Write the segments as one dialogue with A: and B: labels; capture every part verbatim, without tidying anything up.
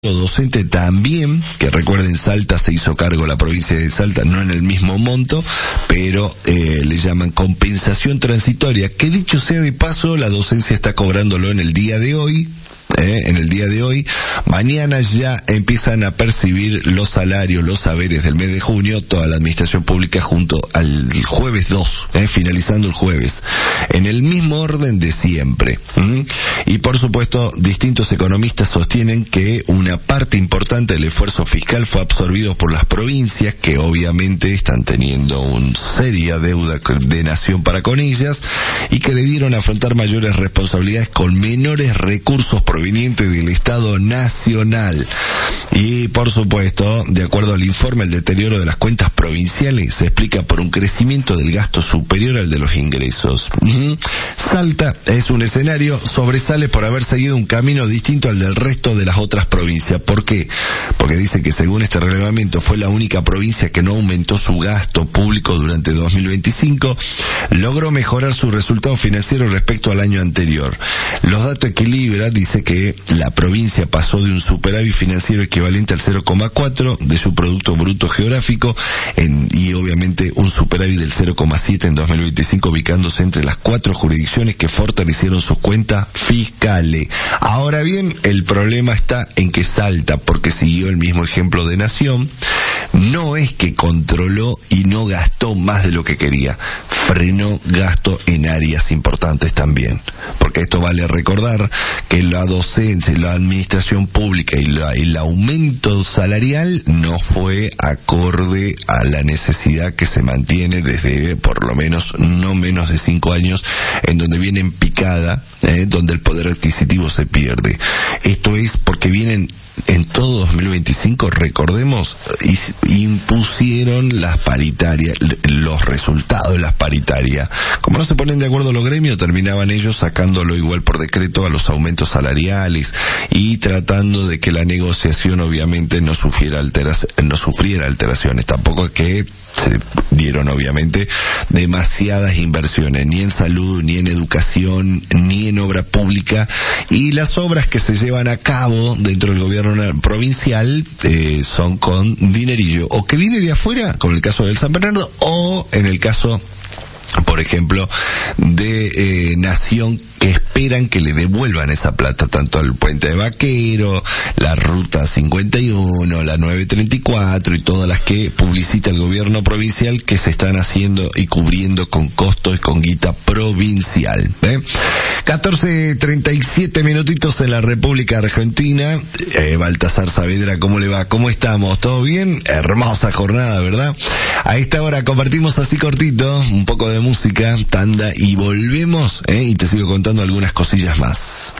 A: docente también, que recuerden, Salta se hizo cargo, la provincia de Salta, no en el mismo monto, pero eh, le llaman compensación transitoria, que dicho sea de paso, la docencia está cobrándolo en el día de hoy. Eh, en el día de hoy, mañana ya empiezan a percibir los salarios, los saberes del mes de junio, toda la administración pública junto al jueves dos, eh, finalizando el jueves, en el mismo orden de siempre. ¿Mm? Y por supuesto, distintos economistas sostienen que una parte importante del esfuerzo fiscal fue absorbido por las provincias, que obviamente están teniendo una seria deuda de nación para con ellas, y que debieron afrontar mayores responsabilidades con menores recursos provenientes del Estado Nacional. Y por supuesto, de acuerdo al informe, el deterioro de las cuentas provinciales se explica por un crecimiento del gasto superior al de los ingresos. Uh-huh. Salta es un escenario, sobresale por haber seguido un camino distinto al del resto de las otras provincias. ¿Por qué? Porque dice que según este relevamiento fue la única provincia que no aumentó su gasto público durante dos mil veinticinco, logró mejorar su resultado financiero respecto al año anterior. Los datos equilibran, dice que la provincia pasó de un superávit financiero equivalente al cero coma cuatro de su Producto Bruto Geográfico en, y obviamente un superávit del cero coma siete en dos mil veinticinco, ubicándose entre las cuatro jurisdicciones que fortalecieron sus cuentas fiscales. Ahora bien, el problema está en que Salta, porque siguió el mismo ejemplo de Nación, no es que controló y no gastó más de lo que quería, frenó gasto en áreas importantes también, porque esto vale recordar que la docencia, la administración pública y la, el aumento salarial no fue acorde a la necesidad que se mantiene desde por lo menos no menos de cinco años, en donde viene en picada, eh, donde el poder adquisitivo se pierde. Esto es porque vienen en todo dos mil veinticinco, recordemos, impusieron las paritarias, los resultados de las paritarias. Como no se ponen de acuerdo los gremios, terminaban ellos sacándolo igual por decreto a los aumentos salariales y tratando de que la negociación obviamente no sufriera alteraciones, no sufriera alteraciones. Tampoco que se dieron obviamente demasiadas inversiones, ni en salud, ni en educación, ni en obra pública, y las obras que se llevan a cabo dentro del gobierno provincial eh, son con dinerillo, o que viene de afuera, como en el caso del San Bernardo, o en el caso, por ejemplo, de eh, Nación, que esperan que le devuelvan esa plata, tanto al puente de Vaquero, la ruta cincuenta y uno, la nueve treinta y cuatro y todas las que publicita el gobierno provincial, que se están haciendo y cubriendo con costos y con guita provincial. ¿eh? catorce treinta y siete minutitos en la República Argentina. Eh, Baltasar Saavedra, ¿cómo le va? ¿Cómo estamos? ¿Todo bien? Hermosa jornada, ¿verdad? A esta hora compartimos así cortito un poco de música, tanda, y volvemos, ¿eh? y te sigo contando algunas cosillas más.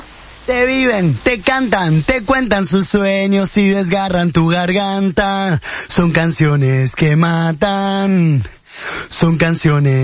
B: Te viven, te cantan, te cuentan sus sueños y desgarran tu garganta. Son canciones que matan, son canciones